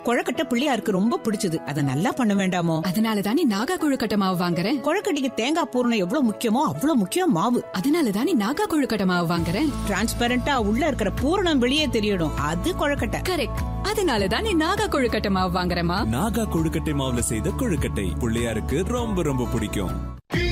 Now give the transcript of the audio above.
கொழுக்கட்டை பிள்ளையாருக்கு ரொம்ப பிடிச்சது. அத நல்லா பண்ண வேண்டாமோ? அதனாலதான் நீ நாகா கொழுக்கட்டை மாவு வாங்குறேன். கொழுக்கட்டைக்கு தேங்காய் பூரணம் எவ்வளவு முக்கியமோ அவ்வளவு முக்கியம் மாவு. அதனாலதான் நீ நாகா கொழுக்கட்டை மாவு வாங்குறேன். டிரான்ஸ்பரண்டா உள்ள இருக்கிற பூரணம் வெளியே தெரியணும். அது கொழுக்கட்டை. கரெக்ட். அதனாலதான் நீ நாகா கொழுக்கட்டை மாவு வாங்குறமா. நாகா கொழுக்கட்டை மாவுல செய்த கொழுக்கட்டை பிள்ளையாருக்கு ரொம்ப ரொம்ப பிடிக்கும்.